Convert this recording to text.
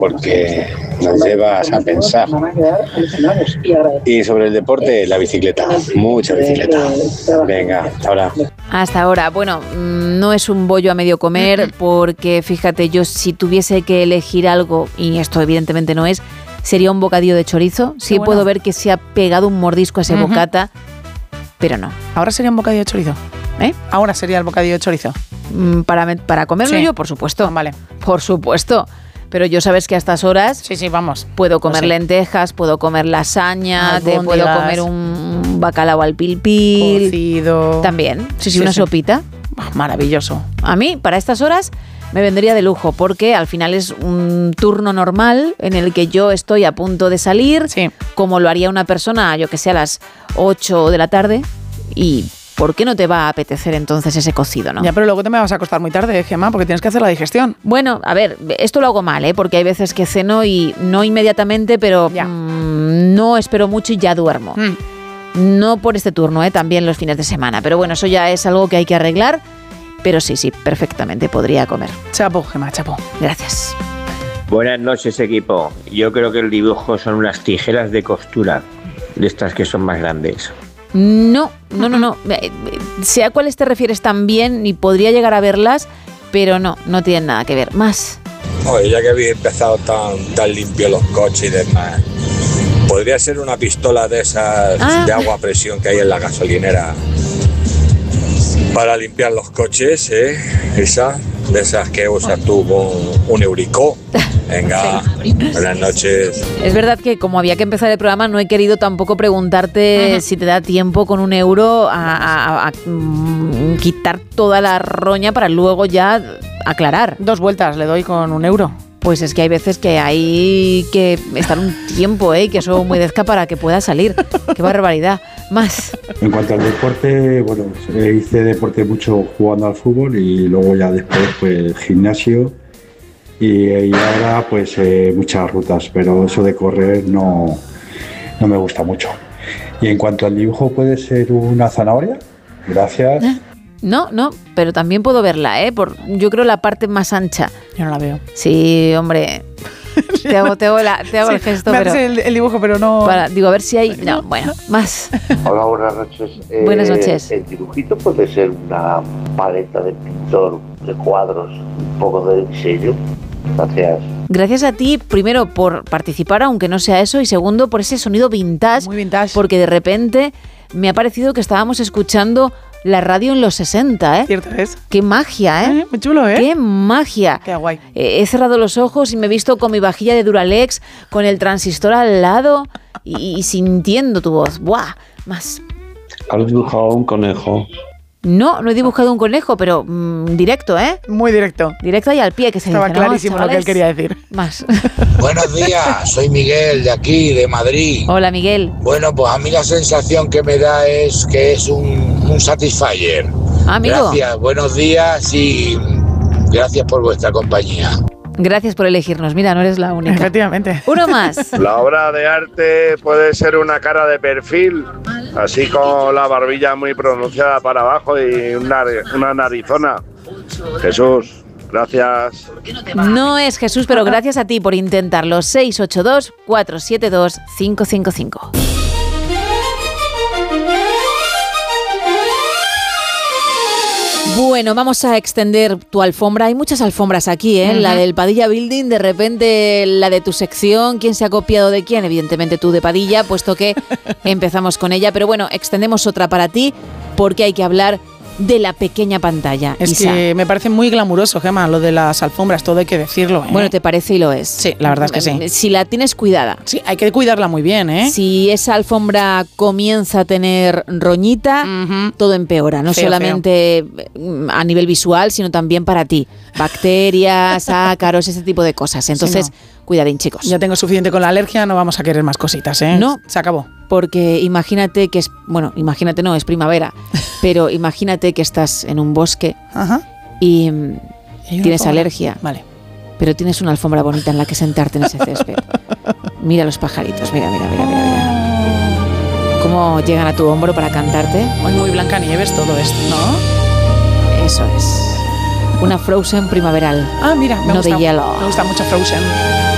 porque nos llevas a pensar. Y sobre el deporte, la bicicleta, mucha bicicleta. Venga, hasta ahora. Hasta ahora. Bueno, no es un bollo a medio comer, porque fíjate, yo si tuviese que elegir algo, y esto evidentemente no es, sería un bocadillo de chorizo. Sí, bueno, puedo ver que se ha pegado un mordisco a ese bocata, pero no. Ahora sería un bocadillo de chorizo. Ahora sería el bocadillo de chorizo. Para comerlo yo, por supuesto. Vale. Por supuesto. Pero yo sabes que a estas horas sí, vamos. Puedo comer lentejas, puedo comer lasaña, puedo comer un bacalao al pil-pil. Cocido. También. Sí, una sopita. Maravilloso. A mí, para estas horas, me vendría de lujo, porque al final es un turno normal en el que yo estoy a punto de salir, como lo haría una persona, yo que sé, a las 8 de la tarde, y ¿por qué no te va a apetecer entonces ese cocido, no? Ya, pero luego te me vas a acostar muy tarde, Gemma, porque tienes que hacer la digestión. Bueno, a ver, esto lo hago mal, porque hay veces que ceno y no inmediatamente, pero no espero mucho y ya duermo. No por este turno, también los fines de semana. Pero bueno, eso ya es algo que hay que arreglar. Pero sí, perfectamente podría comer. Chapo, Gemma, chapo. Gracias. Buenas noches, equipo. Yo creo que el dibujo son unas tijeras de costura, de estas que son más grandes. No. Sé a cuáles te refieres también y podría llegar a verlas, pero no tienen nada que ver. Más. Oye, ya que habéis empezado tan limpio los coches y demás, podría ser una pistola de esas de agua a presión que hay en la gasolinera para limpiar los coches, de esas que usas tú con un Eurico. Venga, buenas noches. Es verdad que como había que empezar el programa, no he querido tampoco preguntarte si te da tiempo con €1 a quitar toda la roña para luego ya aclarar. 2 vueltas le doy con €1. Pues es que hay veces que hay que estar un tiempo, que eso humedezca para que pueda salir. ¡Qué barbaridad! Más. En cuanto al deporte, bueno, hice deporte mucho jugando al fútbol y luego ya después pues gimnasio y ahora pues muchas rutas, pero eso de correr no me gusta mucho. Y en cuanto al dibujo, ¿puede ser una zanahoria? Gracias. No, pero también puedo verla, yo creo la parte más ancha. Yo no la veo. Sí, hombre. Te hago el gesto, pero el dibujo, pero no. Digo, a ver si hay. No, bueno, más. Hola, buenas noches. Buenas noches. El dibujito puede ser una paleta de pintor de cuadros, un poco de diseño. Gracias. Gracias a ti, primero, por participar, aunque no sea eso, y segundo, por ese sonido vintage. Muy vintage. Porque de repente me ha parecido que estábamos escuchando la radio en los 60, Cierto es. ¡Qué magia, Muy chulo, ¡Qué magia! Qué guay. He cerrado los ojos y me he visto con mi vajilla de Duralex, con el transistor al lado y sintiendo tu voz. ¡Buah! Más. ¿Has dibujado un conejo? No he dibujado un conejo, pero directo, Muy directo. Directo y al pie, que se Estaba dice, clarísimo lo que él quería decir. Más. Buenos días, soy Miguel de aquí, de Madrid. Hola, Miguel. Bueno, pues a mí la sensación que me da es que es un Satisfyer. Amigo. Gracias, buenos días y gracias por vuestra compañía. Gracias por elegirnos. Mira, no eres la única. Efectivamente. Uno más. La obra de arte puede ser una cara de perfil, así con la barbilla muy pronunciada para abajo y una narizona. Jesús, gracias. No es Jesús, pero gracias a ti por intentarlo. 682-472-555. Bueno, vamos a extender tu alfombra. Hay muchas alfombras aquí, La del Padilla Building, de repente la de tu sección. ¿Quién se ha copiado de quién? Evidentemente tú de Padilla, puesto que empezamos con ella. Pero bueno, extendemos otra para ti, porque hay que hablar de la pequeña pantalla. Es Isa, que me parece muy glamuroso, Gemma, lo de las alfombras, todo hay que decirlo. Bueno, te parece y lo es. Sí, la verdad es que sí. Si la tienes cuidada. Sí, hay que cuidarla muy bien, Si esa alfombra comienza a tener roñita, todo empeora. No solamente a nivel visual, sino también para ti. Bacterias, ácaros, ese tipo de cosas. Entonces, sí, cuidadín, chicos. Ya tengo suficiente con la alergia, no vamos a querer más cositas, No. Se acabó. Porque imagínate que es... Bueno, imagínate no, es primavera. Pero imagínate que estás en un bosque y tienes alergia. Vale. Pero tienes una alfombra bonita en la que sentarte en ese césped. Mira los pajaritos, mira. Cómo llegan a tu hombro para cantarte. Muy Blancanieves todo esto, ¿no? Eso es. Una Frozen primaveral. Ah, mira, me gusta, de hielo. Me gusta mucho Frozen.